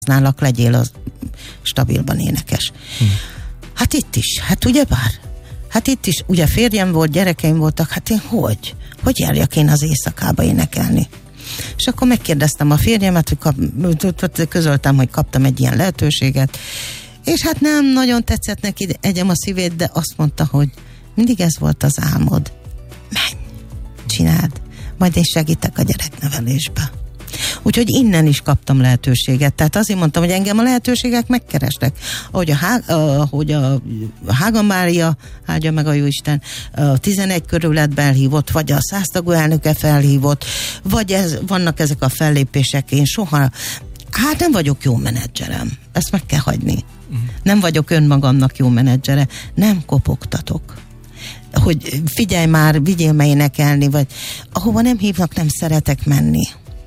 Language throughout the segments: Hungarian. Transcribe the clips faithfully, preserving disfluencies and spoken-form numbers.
nálak legyél az stabilban énekes. Hm. Hát itt is, hát ugyebár, hát itt is, ugye férjem volt, gyerekeim voltak, hát én hogy? Hogy járjak én az éjszakába énekelni? És akkor megkérdeztem a férjemet, hogy kap, közöltem, hogy kaptam egy ilyen lehetőséget, és hát nem nagyon tetszett neki, egyem a szívét, de azt mondta, hogy mindig ez volt az álmod. Menj, csináld, majd én segítek a gyereknevelésbe. Úgyhogy innen is kaptam lehetőséget. Tehát azért mondtam, hogy engem a lehetőségek megkerestek. Ahogy a, Há- ahogy a Hága Mária, áldja meg a Jóisten, a tizenegy körületben elhívott, vagy a száztagú elnöke felhívott, vagy ez, vannak ezek a fellépések. Én soha, hát nem vagyok jó menedzserem. Ezt meg kell hagyni. Uh-huh. Nem vagyok önmagamnak jó menedzsere. Nem kopogtatok. Hogy figyelj már, vigyél már énekelni, vagy ahova nem hívnak, nem szeretek menni.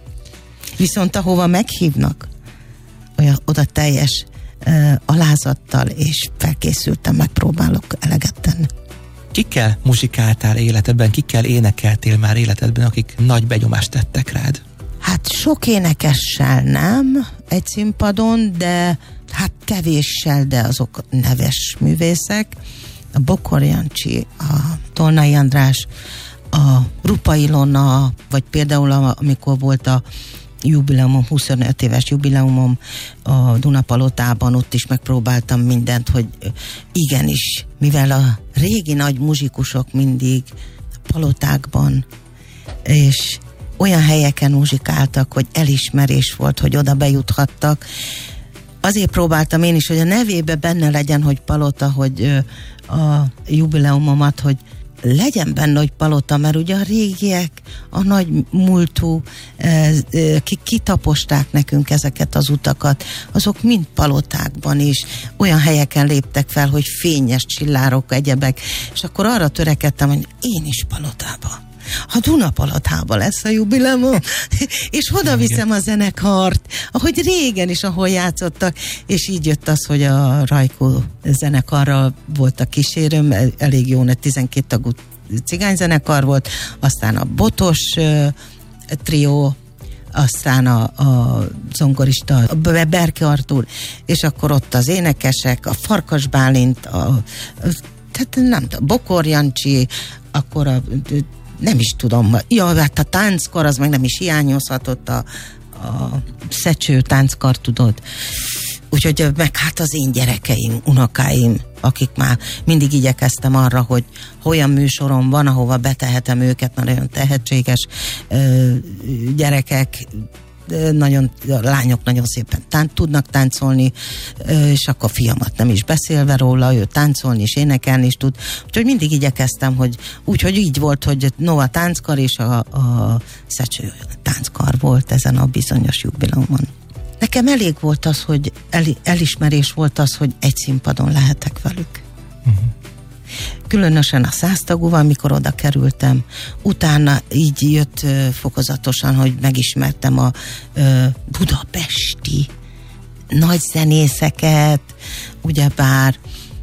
Viszont ahova meghívnak, olyan, oda teljes uh, alázattal és felkészültem, megpróbálok eleget tenni. Kikkel muzsikáltál életedben, kikkel énekeltél már életedben, akik nagy benyomást tettek rád? Hát sok énekessel nem egy színpadon, de hát kevéssel, de azok neves művészek. A Bokor Jancsi, a Tolnai András, a Rupa Ilona, vagy például amikor volt a jubileumom, huszonöt éves jubileumom a Dunapalotában, ott is megpróbáltam mindent, hogy igenis, mivel a régi nagy muzsikusok mindig palotákban és olyan helyeken muzsikáltak, hogy elismerés volt, hogy oda bejuthattak. Azért próbáltam én is, hogy a nevébe benne legyen, hogy palota, hogy a jubileumomat, hogy legyen benne, hogy palota, mert ugye a régiek, a nagy múltú, ki kitaposták nekünk ezeket az utakat, azok mind palotákban is, olyan helyeken léptek fel, hogy fényes csillárok, egyebek, és akkor arra törekedtem, hogy én is palotába. A Dunapalotában lesz a jubileum, és oda viszem a zenekart, ahogy régen is, ahol játszottak, és így jött az, hogy a Rajkó zenekarral volt a kísérőm, elég jó, egy tizenkét tagú cigányzenekar volt, aztán a Botos uh, trió, aztán a, a zongorista, a Berke Artúr, és akkor ott az énekesek, a Farkas Bálint, a, a, tehát nem tudom, Bokor Jancsi, akkor a nem is tudom, ja, hát a tánckar, az meg nem is hiányozhatott, a, a Szecső tánckar, tudod. Úgyhogy meg hát az én gyerekeim, unokáim, akik már mindig igyekeztem arra, hogy olyan műsorom van, ahova betehetem őket, mert olyan tehetséges ö, gyerekek, nagyon, a lányok nagyon szépen tán, tudnak táncolni, és akkor fiamat nem is beszélve róla, ő táncolni és énekelni is tud. Úgyhogy mindig igyekeztem, hogy úgy, hogy így volt, hogy Nova tánckar és a, a Szecső tánckar volt ezen a bizonyos jubileumon. Nekem elég volt az, hogy el, elismerés volt az, hogy egy színpadon lehetek velük. Uh-huh. Különösen a száztagúval, mikor oda kerültem. Utána így jött uh, fokozatosan, hogy megismertem a uh, budapesti nagy zenészeket, ugyebár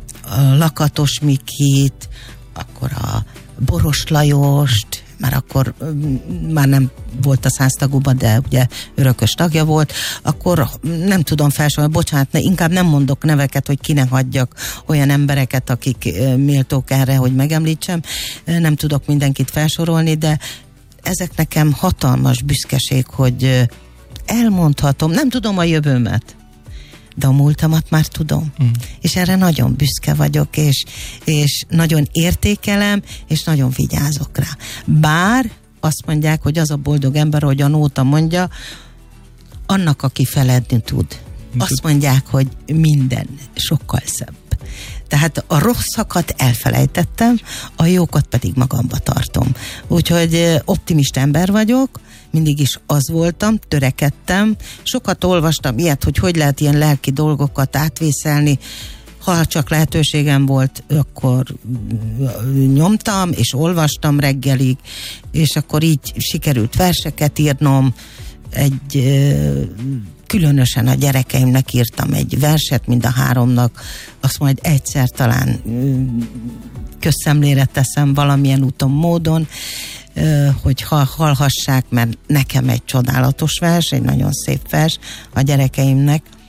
a Lakatos Mikit, akkor a Boros Lajost, már akkor már nem volt a száztagúban, de ugye örökös tagja volt, akkor nem tudom felsorolni, bocsánat, ne, inkább nem mondok neveket, hogy ki ne hagyjak olyan embereket, akik méltók erre, hogy megemlítsem, nem tudok mindenkit felsorolni, de ezek nekem hatalmas büszkeség, hogy elmondhatom, nem tudom a jövőmet, de a múltamat már tudom. Mm. És erre nagyon büszke vagyok, és, és nagyon értékelem, és nagyon vigyázok rá. Bár azt mondják, hogy az a boldog ember, hogy a nóta mondja, annak, aki feledni tud. Azt mondják, hogy minden sokkal szebb. Tehát a rosszakat elfelejtettem, a jókat pedig magamba tartom. Úgyhogy optimista ember vagyok, mindig is az voltam, törekedtem, sokat olvastam ilyet, hogy hogy lehet ilyen lelki dolgokat átvészelni, ha csak lehetőségem volt, akkor nyomtam, és olvastam reggelig, és akkor így sikerült verseket írnom, egy különösen a gyerekeimnek írtam egy verset, mind a háromnak, azt majd egyszer talán közszemlére teszem valamilyen úton, módon, hogy hallhassák, mert nekem egy csodálatos vers, egy nagyon szép vers a gyerekeimnek,